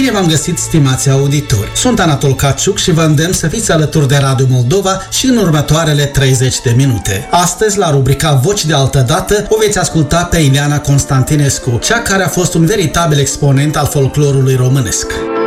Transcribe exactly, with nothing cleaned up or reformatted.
Bine v-am găsit, stimați auditori! Sunt Anatol Caciuc și vă îndemn să fiți alături de Radio Moldova și în următoarele treizeci de minute. Astăzi, la rubrica Voci de altă dată, o veți asculta pe Ileana Constantinescu, cea care a fost un veritabil exponent al folclorului românesc.